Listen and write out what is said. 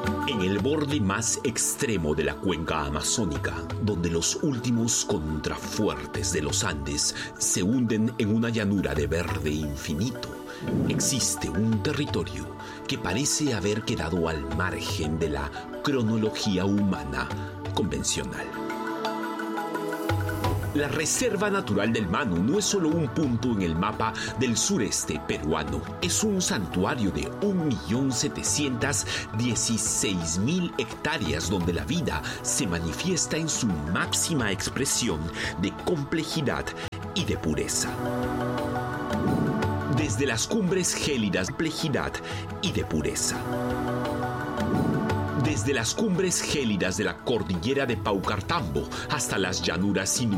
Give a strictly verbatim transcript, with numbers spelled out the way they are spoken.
En el borde más extremo de la cuenca amazónica, donde los últimos contrafuertes de los Andes se hunden en una llanura de verde infinito, existe un territorio que parece haber quedado al margen de la cronología humana convencional. La Reserva Natural del Manu no es solo un punto en el mapa del sureste peruano. Es un santuario de un millón setecientos dieciséis mil hectáreas donde la vida se manifiesta en su máxima expresión de complejidad y de pureza. Desde las cumbres gélidas, complejidad y de pureza. Desde las cumbres gélidas de la cordillera de Paucartambo hasta las llanuras inundables